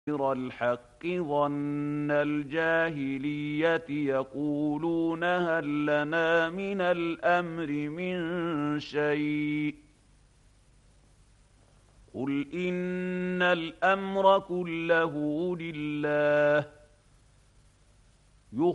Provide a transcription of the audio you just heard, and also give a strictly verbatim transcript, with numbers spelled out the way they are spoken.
غير الحق ظن الجاهلية يقولون هل لنا من الأمر من شيء قل إن الأمر كله لله